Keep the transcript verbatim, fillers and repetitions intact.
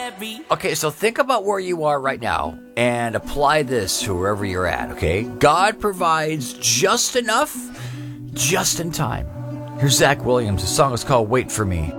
Okay, so think about where you are right now and apply this to wherever you're at, okay? God provides just enough, just in time. Here's Zach Williams. The song is called Wait For Me.